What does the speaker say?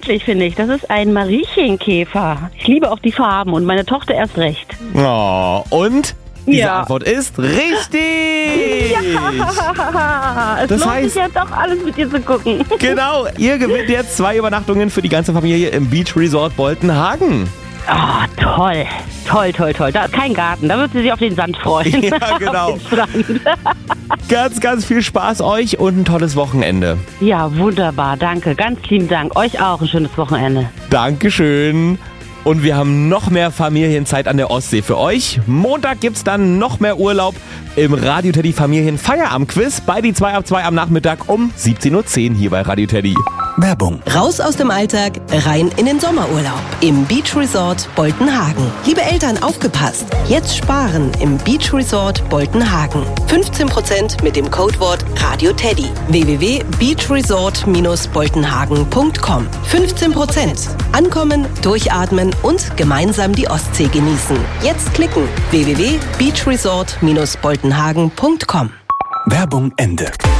niedlich, finde ich. Das ist ein Mariechenkäfer. Ich liebe auch die Farben und meine Tochter erst recht. Oh, und? Diese Ja. Antwort ist richtig! Ja, es Das lohnt heißt- sich ja doch, alles mit dir zu gucken. Genau, ihr gewinnt jetzt 2 Übernachtungen für die ganze Familie im Beach Resort Boltenhagen. Oh, toll. Toll, toll, toll. Da ist kein Garten, da wird sie sich auf den Sand freuen. Ja, genau. Auf den Strand. Ganz, ganz viel Spaß euch und ein tolles Wochenende. Ja, wunderbar, danke. Ganz lieben Dank. Euch auch ein schönes Wochenende. Dankeschön. Und wir haben noch mehr Familienzeit an der Ostsee für euch. Montag gibt's dann noch mehr Urlaub im Radio Teddy Familien Feierabend-Quiz bei die 2 ab 2 am Nachmittag um 17:10 Uhr hier bei Radio Teddy. Werbung. Raus aus dem Alltag, rein in den Sommerurlaub im Beach Resort Boltenhagen. Liebe Eltern, aufgepasst! Jetzt sparen im Beach Resort Boltenhagen. 15% mit dem Codewort Radio Teddy. www.beachresort-boltenhagen.com. 15%. Ankommen, durchatmen und gemeinsam die Ostsee genießen. Jetzt klicken. www.beachresort-boltenhagen.com. Werbung Ende.